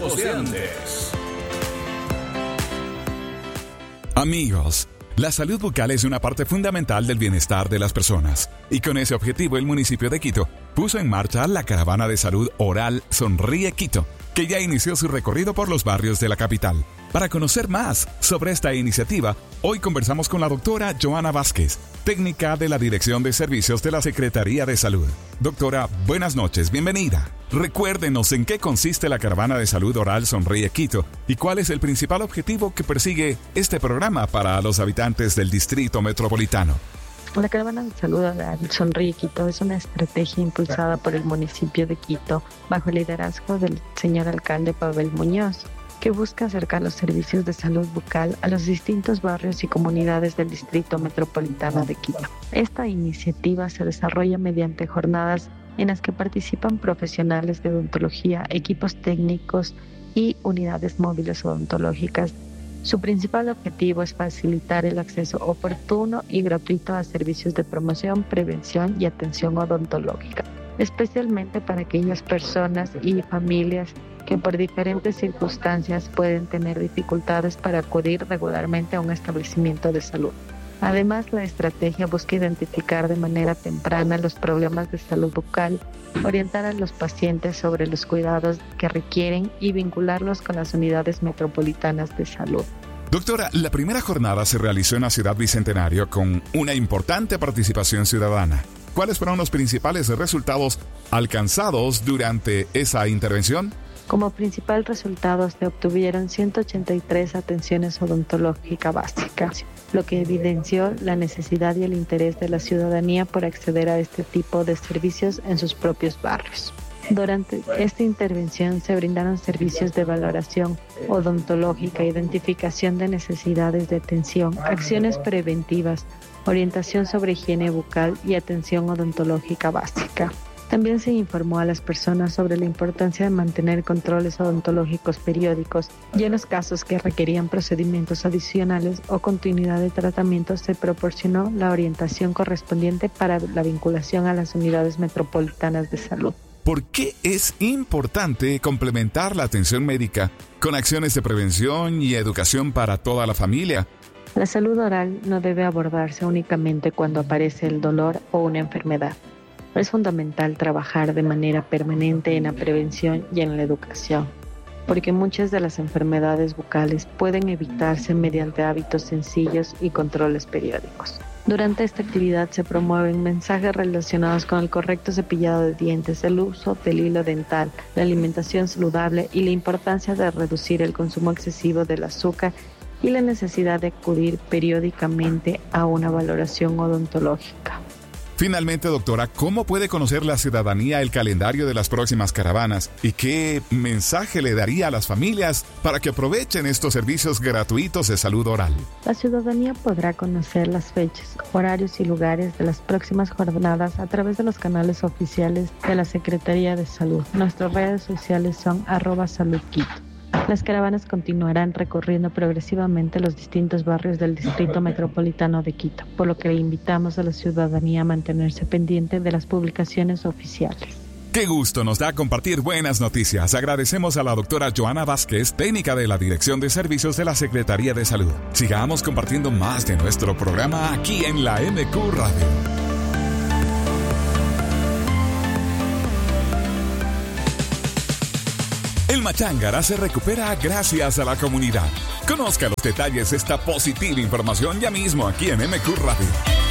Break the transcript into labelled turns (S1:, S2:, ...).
S1: Tiempos de antes.
S2: Amigos, la salud bucal es una parte fundamental del bienestar de las personas. Y con ese objetivo, el municipio de Quito puso en marcha la caravana de salud oral Sonríe Quito, que ya inició su recorrido por los barrios de la capital. Para conocer más sobre esta iniciativa, hoy conversamos con la doctora Joana Vázquez, técnica de la Dirección de Servicios de la Secretaría de Salud. Doctora, buenas noches, bienvenida. Recuérdenos en qué consiste la caravana de salud oral Sonríe Quito y cuál es el principal objetivo que persigue este programa para los habitantes del Distrito Metropolitano.
S3: La caravana de salud oral Sonríe Quito es una estrategia impulsada por el municipio de Quito bajo el liderazgo del señor alcalde Pavel Muñoz, que busca acercar los servicios de salud bucal a los distintos barrios y comunidades del Distrito Metropolitano de Quito. Esta iniciativa se desarrolla mediante jornadas en las que participan profesionales de odontología, equipos técnicos y unidades móviles odontológicas. Su principal objetivo es facilitar el acceso oportuno y gratuito a servicios de promoción, prevención y atención odontológica, especialmente para aquellas personas y familias que por diferentes circunstancias pueden tener dificultades para acudir regularmente a un establecimiento de salud. Además, la estrategia busca identificar de manera temprana los problemas de salud bucal, orientar a los pacientes sobre los cuidados que requieren y vincularlos con las unidades metropolitanas de salud.
S2: Doctora, la primera jornada se realizó en la ciudad Bicentenario con una importante participación ciudadana. ¿Cuáles fueron los principales resultados alcanzados durante esa intervención?
S3: Como principal resultado se obtuvieron 183 atenciones odontológicas básicas, lo que evidenció la necesidad y el interés de la ciudadanía por acceder a este tipo de servicios en sus propios barrios. Durante esta intervención se brindaron servicios de valoración odontológica, identificación de necesidades de atención, acciones preventivas, orientación sobre higiene bucal y atención odontológica básica. También se informó a las personas sobre la importancia de mantener controles odontológicos periódicos y en los casos que requerían procedimientos adicionales o continuidad de tratamiento se proporcionó la orientación correspondiente para la vinculación a las unidades metropolitanas de salud.
S2: ¿Por qué es importante complementar la atención médica con acciones de prevención y educación para toda la familia?
S3: La salud oral no debe abordarse únicamente cuando aparece el dolor o una enfermedad. Es fundamental trabajar de manera permanente en la prevención y en la educación, porque muchas de las enfermedades bucales pueden evitarse mediante hábitos sencillos y controles periódicos. Durante esta actividad se promueven mensajes relacionados con el correcto cepillado de dientes, el uso del hilo dental, la alimentación saludable y la importancia de reducir el consumo excesivo del azúcar y la necesidad de acudir periódicamente a una valoración odontológica.
S2: Finalmente, doctora, ¿cómo puede conocer la ciudadanía el calendario de las próximas caravanas y qué mensaje le daría a las familias para que aprovechen estos servicios gratuitos de salud oral?
S3: La ciudadanía podrá conocer las fechas, horarios y lugares de las próximas jornadas a través de los canales oficiales de la Secretaría de Salud. Nuestras redes sociales son @saludquito. Las caravanas continuarán recorriendo progresivamente los distintos barrios del Distrito Metropolitano de Quito, por lo que invitamos a la ciudadanía a mantenerse pendiente de las publicaciones oficiales.
S2: Qué gusto nos da compartir buenas noticias. Agradecemos a la doctora Joana Vázquez, técnica de la Dirección de Servicios de la Secretaría de Salud. Sigamos compartiendo más de nuestro programa aquí en la MQ Radio. El Machángara se recupera gracias a la comunidad. Conozca los detalles de esta positiva información ya mismo aquí en MQ Radio.